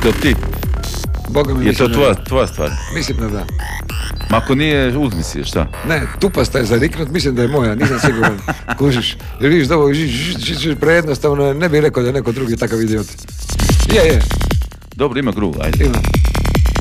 to ti? Boga mi Je to mislim tvoja stvar? Mislim da da. Ma ako nije, uzmi si je, šta? Ne, tupasta je za riknut, mislim da je moja, nisam siguran. Kužiš, jer vidiš da ovo prejednostavno, ne bih rekao da je neko drugi takav idiot. Je. Dobro, ima groove, ajde. Ima.